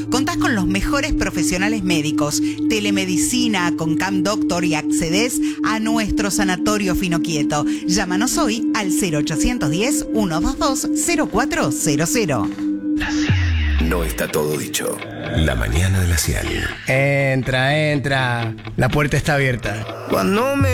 Contás con los mejores profesionales médicos, telemedicina con Cam Doctor y accedes a nuestro sanatorio Finoquieto. Llámanos hoy al 0810-122-0400. No está todo dicho. La mañana de la Cial. Entra. La puerta está abierta. Cuando me